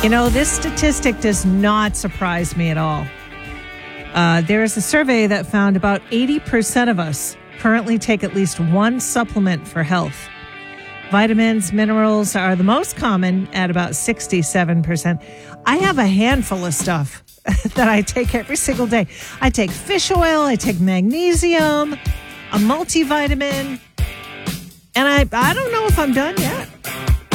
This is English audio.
You know, this statistic does not surprise me at all. There is a survey that found about 80% of us currently take at least one supplement for health. Vitamins, minerals are the most common at about 67%. I have a handful of stuff that I take every single day. I take fish oil, I take magnesium, a multivitamin, and I don't know if I'm done yet.